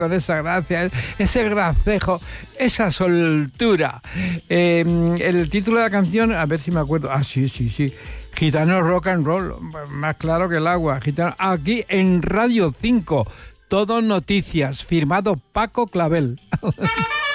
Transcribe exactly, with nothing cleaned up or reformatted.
con esa gracia, ese gracejo, esa soltura. Eh, el título de la canción, a ver si me acuerdo. Ah, sí, sí, sí. Gitano Rock and Roll, más claro que el agua. Gitano, aquí en Radio cinco, todo noticias, firmado Paco Clavel.